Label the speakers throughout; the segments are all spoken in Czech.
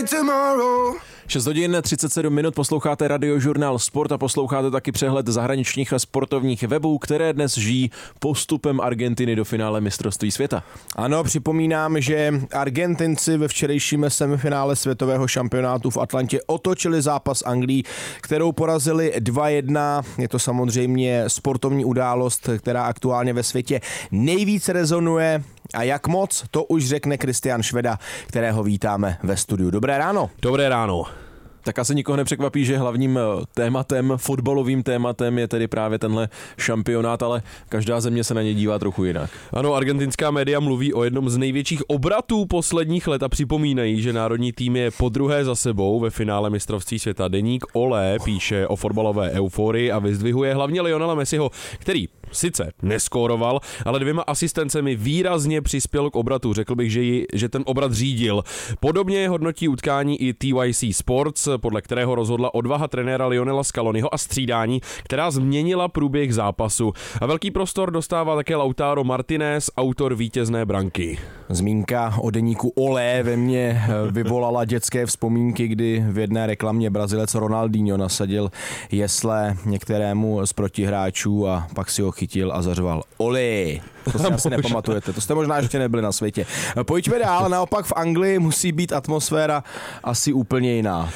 Speaker 1: 6 hodin 37 minut, posloucháte Radiožurnál Sport a posloucháte taky přehled zahraničních a sportovních webů, které dnes žijí postupem Argentiny do finále mistrovství světa.
Speaker 2: Ano, připomínám, že Argentinci ve včerejším semifinále světového šampionátu v Atlantě otočili zápas Anglii, kterou porazili 2-1. Je to samozřejmě sportovní událost, která aktuálně ve světě nejvíce rezonuje. A jak moc, to už řekne Kristian Šveda, kterého vítáme ve studiu. Dobré ráno.
Speaker 3: Dobré ráno.
Speaker 1: Tak asi nikoho nepřekvapí, že hlavním tématem, fotbalovým tématem je tedy právě tenhle šampionát, ale každá země se na něj dívá trochu jinak.
Speaker 3: Ano, argentinská média mluví o jednom z největších obratů posledních let a připomínají, že národní tým je podruhé za sebou ve finále mistrovství světa. Deník Olé píše o fotbalové euforii a vyzdvihuje hlavně Lionela Messiho, který sice neskóroval, ale 2 asistencemi výrazně přispěl k obratu. Řekl bych, že ten obrat řídil. Podobně hodnotí utkání i TYC Sports, podle kterého rozhodla odvaha trenéra Lionela Scaloniho a střídání, která změnila průběh zápasu. A velký prostor dostává také Lautaro Martinez, autor vítězné branky.
Speaker 2: Zmínka o deníku Olé ve mně vyvolala dětské vzpomínky, kdy v jedné reklamě Brazilec Ronaldinho nasadil jesle některému z protihráčů a pak si ho chytil a zařval Olé. To si asi nepamatujete, to jste možná ještě nebyli na světě. Pojďme dál, naopak v Anglii musí být atmosféra asi úplně jiná.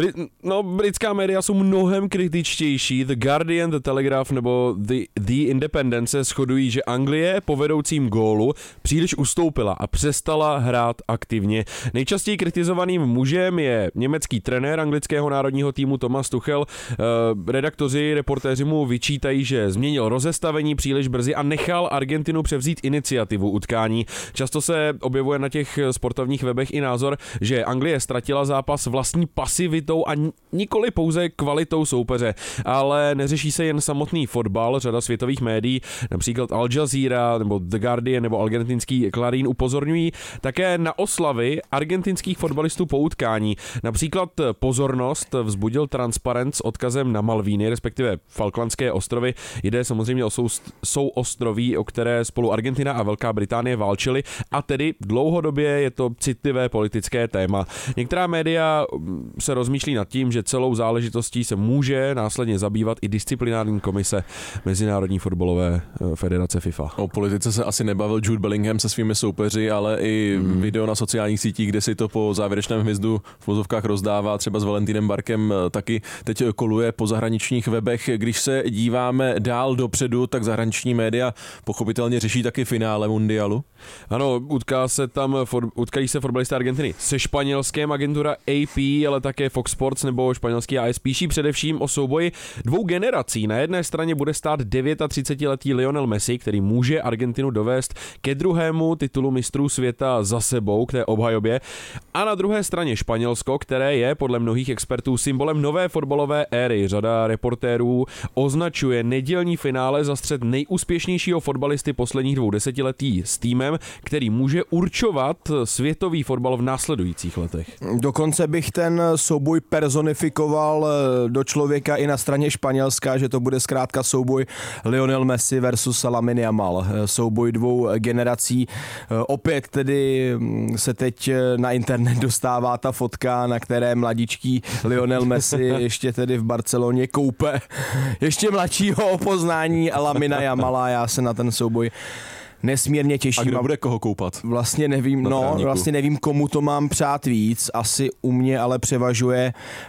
Speaker 3: Britská média jsou mnohem kritičtější. The Guardian, The Telegraph nebo The Independent se shodují, že Anglie po vedoucím gólu příliš ustoupila a přestala hrát aktivně. Nejčastěji kritizovaným mužem je německý trenér anglického národního týmu Thomas Tuchel. Redaktoři, reportéři mu vyčítají, že změnil rozestavení příliš brzy a nechal Argentinu převzít iniciativu utkání. Často se objevuje na těch sportovních webech i názor, že Anglie ztratila zápas vlastní pasivitou a nikoli pouze kvalitou soupeře, ale neřeší se jen samotný fotbal. Řada světových médií, například Al Jazeera nebo The Guardian nebo argentinský Clarín upozorňují také na oslavy argentinských fotbalistů po utkání. Například pozornost vzbudil transparent s odkazem na Malvíny, respektive Falklandské ostrovy. Jde samozřejmě o souostroví, o které spolu Argentina a Velká Británie válčily, a tedy dlouhodobě je to citlivé politické téma. Některá média se rozmýšlí nad tím, že celou záležitostí se může následně zabývat i disciplinární komise Mezinárodní fotbalové federace FIFA.
Speaker 1: O politice se asi nebavil Jude Bellingham se svými soupeři, ale i video na sociálních sítích, kde si to po závěrečném hvězdu v vozovkách rozdává, třeba s Valentinem Barkem, taky teď koluje po zahraničních webech. Když se díváme dál dopředu, tak zahraniční média pochopitelně řeší taky finále mundialu.
Speaker 3: Ano, utkají se fotbalisté Argentiny se Španělskem, agentura AP, ale také Fox Sports nebo španělský AS píší především o souboji 2 generací. Na jedné straně bude stát 39letý Lionel Messi, který může Argentinu dovést ke 2. titulu mistrů světa za sebou, k té obhajobě, a na druhé straně Španělsko, které je podle mnohých expertů symbolem nové fotbalové éry. Řada reportérů označuje nedělní finále za střet nejúspěšnějšího fotbalisty posledních 2 desetiletí s týmem, který může určovat světový fotbal v následujících letech.
Speaker 2: Dokonce bych ten souboj personifikoval do člověka i na straně Španělska, že to bude zkrátka souboj Lionel Messi versus Lamine Yamal. Souboj 2 generací. Opět tedy se teď na internet dostává ta fotka, na které mladičký Lionel Messi ještě tedy v Barceloně koupe ještě mladšího opoznání Lamina Yamala. Já se na ten souboj nesmírně těším.
Speaker 1: A kdo bude koho koupat?
Speaker 2: Vlastně nevím, komu to mám přát víc. Asi u mě ale převažuje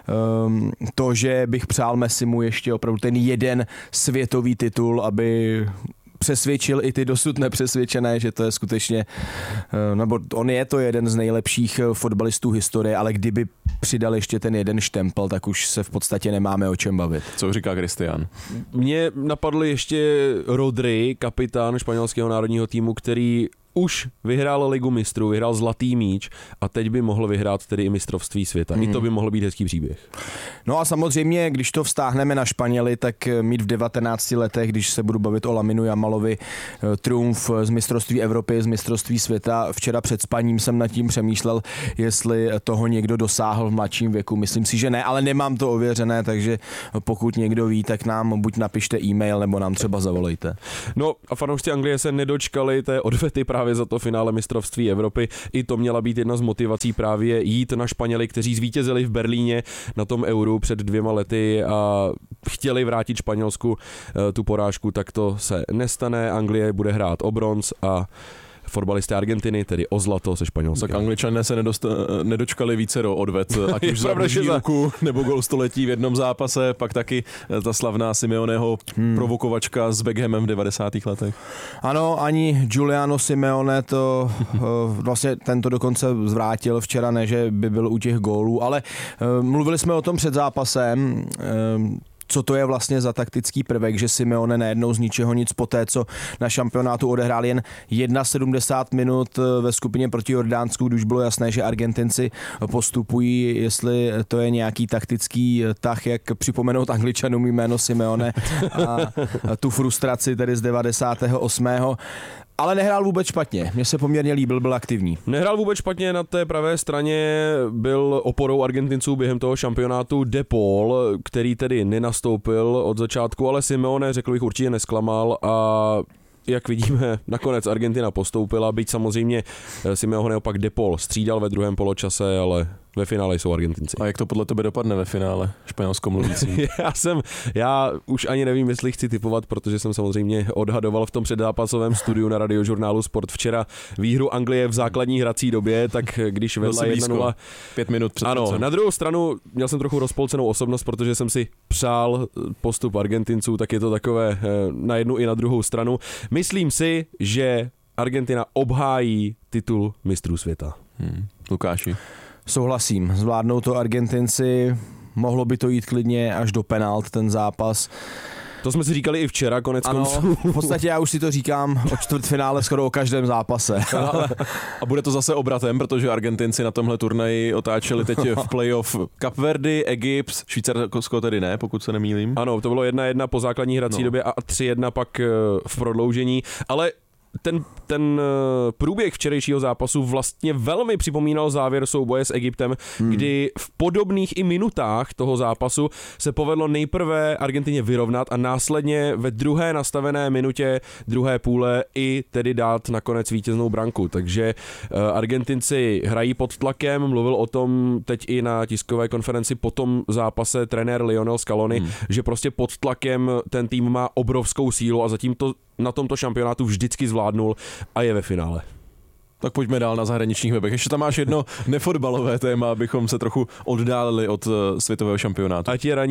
Speaker 2: to, že bych přál Messimu ještě opravdu ten jeden světový titul, aby přesvědčil i ty dosud nepřesvědčené, že to je skutečně, nebo on je to jeden z nejlepších fotbalistů historie, ale kdyby přidal ještě ten jeden štempel, tak už se v podstatě nemáme o čem bavit.
Speaker 1: Co říká Kristian?
Speaker 3: Mně napadl ještě Rodri, kapitán španělského národního týmu, který už vyhrál Ligu mistrů, vyhrál zlatý míč a teď by mohl vyhrát tedy i mistrovství světa. I to by mohl být hezký příběh.
Speaker 2: No a samozřejmě, když to vztáhneme na Španěly, tak mít v 19 letech, když se budu bavit o Laminu Yamalovi, triumf z mistrovství Evropy, z mistrovství světa. Včera před spaním jsem nad tím přemýšlel, jestli toho někdo dosáhl v mladším věku. Myslím si, že ne, ale nemám to ověřené, takže pokud někdo ví, tak nám buď napište e-mail, nebo nám třeba zavolejte.
Speaker 3: No a fanoušci Anglie se nedočkali té odvety právě právě za to finále mistrovství Evropy. I to měla být jedna z motivací právě jít na Španěly, kteří zvítězili v Berlíně na tom Euru před 2 lety a chtěli vrátit Španělsku tu porážku, tak to se nestane. Anglie bude hrát o bronz a fotbalisté Argentiny, tedy o zlato se Španělskem.
Speaker 1: Tak Angličané se nedočkali vícero odved, ať už za výuku nebo gol století v jednom zápase, pak taky ta slavná Simeoneho provokovačka s Beckhamem v 90. letech.
Speaker 2: Ano, ani Giuliano Simeone to vlastně tento dokonce zvrátil včera, ne, že by byl u těch gólů, ale mluvili jsme o tom před zápasem, co to je vlastně za taktický prvek, že Simeone najednou z ničeho nic poté, co na šampionátu odehrál jen 71 minut ve skupině proti Jordánsku, když bylo jasné, že Argentinci postupují, jestli to je nějaký taktický tah, jak připomenout Angličanům jméno Simeone a tu frustraci tedy z 98. Ale nehrál vůbec špatně, mně se poměrně líbil, byl aktivní.
Speaker 3: Nehrál vůbec špatně, na té pravé straně byl oporou Argentinců během toho šampionátu De Paul, který tedy nenastoupil od začátku, ale Simeone, řekl bych, určitě nesklamal a jak vidíme, nakonec Argentina postoupila, byť samozřejmě Simeone opak De Paul střídal ve druhém poločase, ale ve finále jsou Argentinci.
Speaker 1: A jak to podle tebe dopadne ve finále, španělsko mluvící?
Speaker 3: Já už ani nevím, jestli chci tipovat, protože jsem samozřejmě odhadoval v tom předzápasovém studiu na Radiožurnálu Sport včera výhru Anglie v základní hrací době, tak když vedla 1-0
Speaker 1: 5 minut před
Speaker 3: ano,
Speaker 1: koncem.
Speaker 3: Na druhou stranu měl jsem trochu rozpolcenou osobnost, protože jsem si přál postup Argentinců, tak je to takové na jednu i na druhou stranu. Myslím si, že Argentina obhájí titul mistrů světa.
Speaker 1: Lukáši.
Speaker 2: Souhlasím, zvládnou to Argentinci, mohlo by to jít klidně až do penalt ten zápas.
Speaker 3: To jsme si říkali i včera, konec konců.
Speaker 2: V podstatě já už si to říkám o čtvrtfinále skoro o každém zápase.
Speaker 1: A bude to zase obratem, protože Argentinci na tomhle turnaji otáčeli teď v playoff Kapverdy, Egypt, Švýcarsko tedy ne, pokud se nemýlím.
Speaker 3: Ano, to bylo 1-1 po základní hrací době a 3-1 pak v prodloužení, ale ten průběh včerejšího zápasu vlastně velmi připomínal závěr souboje s Egyptem, kdy v podobných i minutách toho zápasu se povedlo nejprve Argentině vyrovnat a následně ve druhé nastavené minutě druhé půle i tedy dát nakonec vítěznou branku. Takže Argentinci hrají pod tlakem, mluvil o tom teď i na tiskové konferenci po tom zápase trenér Lionel Scaloni, že prostě pod tlakem ten tým má obrovskou sílu a zatím to na tomto šampionátu vždycky zvládnul a je ve finále.
Speaker 1: Tak pojďme dál na zahraničních webech. Ještě tam máš jedno nefotbalové téma, abychom se trochu oddálili od světového šampionátu.
Speaker 3: Ať je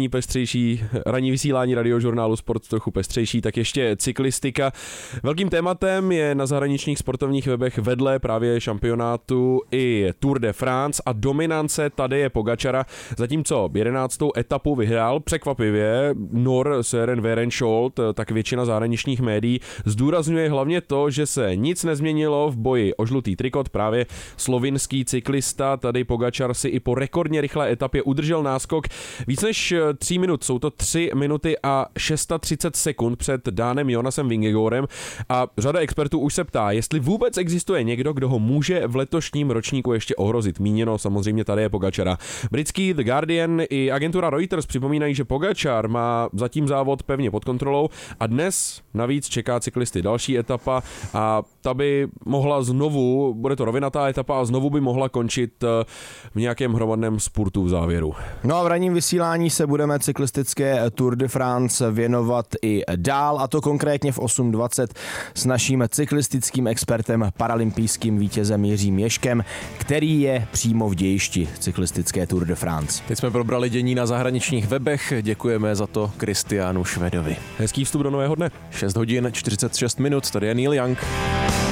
Speaker 3: ranní vysílání Radiožurnálu Sport trochu pestřejší, tak ještě cyklistika. Velkým tématem je na zahraničních sportovních webech vedle právě šampionátu i Tour de France a dominance Tadeje Pogačara. Zatímco 11. etapu vyhrál překvapivě Nor Søren Werenskjold, tak většina zahraničních médií zdůrazňuje hlavně to, že se nic nezměnilo v boji o žlutý trikot. Právě slovinský cyklista Tadej Pogačar si i po rekordně rychlé etapě udržel náskok víc než 3 minut. Jsou to 3 minuty a 630 sekund před Dánem Jonasem Vingegaardem a řada expertů už se ptá, jestli vůbec existuje někdo, kdo ho může v letošním ročníku ještě ohrozit. Míněno samozřejmě Tadeje Pogačara. Britský The Guardian i agentura Reuters připomínají, že Pogačar má zatím závod pevně pod kontrolou a dnes navíc čeká cyklisty další etapa a ta by mohla znovu, bude to rovinatá etapa a znovu by mohla končit v nějakém hromadném spurtu v závěru.
Speaker 2: No a v ranním vysílání se budeme cyklistické Tour de France věnovat i dál, a to konkrétně v 8:20 s naším cyklistickým expertem, paralympijským vítězem Jiřím Ježkem, který je přímo v dějišti cyklistické Tour de France.
Speaker 1: Teď jsme probrali dění na zahraničních webech, děkujeme za to Kristiánu Švedovi.
Speaker 3: Hezký vstup do nového dne.
Speaker 1: 6 hodin 46 minut, tady je Neil Young.